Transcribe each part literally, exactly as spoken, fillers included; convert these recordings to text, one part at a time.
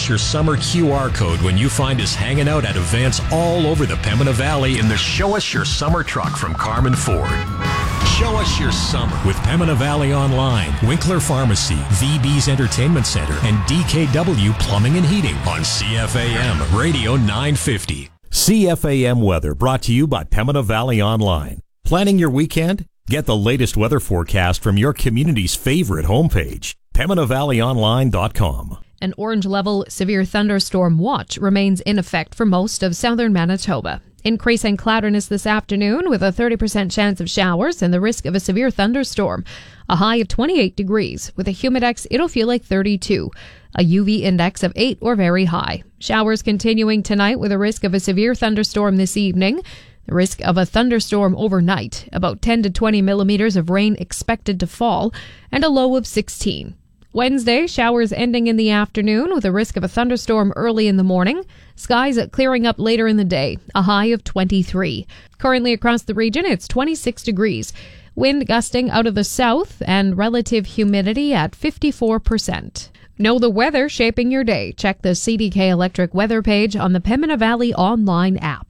us your summer Q R code when you find us hanging out at events all over the Pembina Valley in the Show Us Your Summer truck from Carmen Ford. Show us your summer with Pembina Valley Online, Winkler Pharmacy, V B's Entertainment Center, and D K W Plumbing and Heating on C F A M Radio nine fifty. C F A M weather brought to you by Pembina Valley Online. Planning your weekend? Get the latest weather forecast from your community's favorite homepage, pembina valley online dot com. An orange-level severe thunderstorm watch remains in effect for most of southern Manitoba. Increasing cloudiness this afternoon with a thirty percent chance of showers and the risk of a severe thunderstorm. A high of twenty-eight degrees. With a humidex, it'll feel like thirty-two. A U V index of eight or very high. Showers continuing tonight with a risk of a severe thunderstorm this evening. The risk of a thunderstorm overnight. About ten to twenty millimeters of rain expected to fall. And a low of sixteen. Wednesday, showers ending in the afternoon with a risk of a thunderstorm early in the morning. Skies clearing up later in the day, a high of twenty-three. Currently across the region, it's twenty-six degrees. Wind gusting out of the south and relative humidity at fifty-four percent. Know the weather shaping your day. Check the C D K Electric weather page on the Pembina Valley Online app.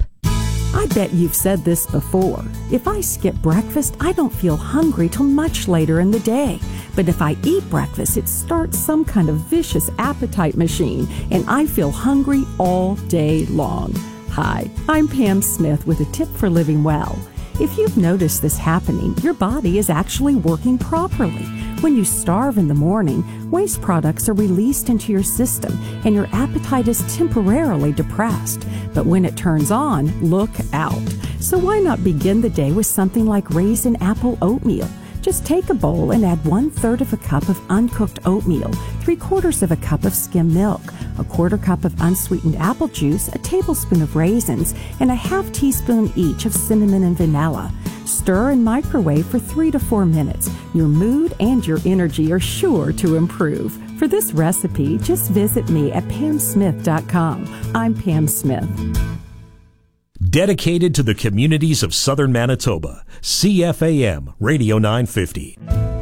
I bet you've said this before. If I skip breakfast, I don't feel hungry till much later in the day. But if I eat breakfast, it starts some kind of vicious appetite machine, and I feel hungry all day long. Hi, I'm Pam Smith with a tip for living well. If you've noticed this happening, your body is actually working properly. When you starve in the morning, waste products are released into your system and your appetite is temporarily depressed. But when it turns on, look out. So why not begin the day with something like raisin apple oatmeal? Just take a bowl and add one-third of a cup of uncooked oatmeal, three-quarters of a cup of skim milk, a quarter cup of unsweetened apple juice, a tablespoon of raisins, and a half teaspoon each of cinnamon and vanilla. Stir and microwave for three to four minutes. Your mood and your energy are sure to improve. For this recipe, just visit me at pam smith dot com. I'm Pam Smith. Dedicated to the communities of southern Manitoba, C F A M Radio nine fifty.